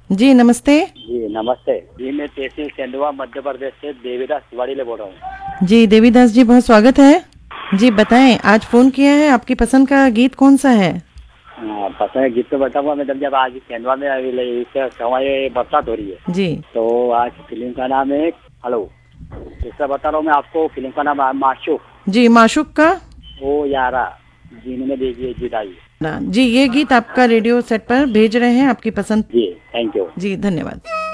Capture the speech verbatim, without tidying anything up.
जी नमस्ते। जी नमस्ते जी, मैं तहसील सेंधवा मध्य प्रदेश से देवीदास तिवारी बोल रहा हूँ। जी देवीदास जी, बहुत स्वागत है। जी बताएं, आज फोन किया है, आपकी पसंद का गीत कौन सा है? हाँ, पता है गीत तो बताऊंगा मैं, जब जब आज सेंधवा में इसका समय बरसात हो रही है जी तो आज फिल्म का नाम है हेलो। इसका बता रहा हूँ मैं आपको, फिल्म का नाम है माशूक। जी माशूक का ओ यारा जिन्होंने देखी जुदाई। जी, ये गीत आपका रेडियो सेट पर भेज रहे हैं, आपकी पसंद। जी थैंक यू। जी धन्यवाद।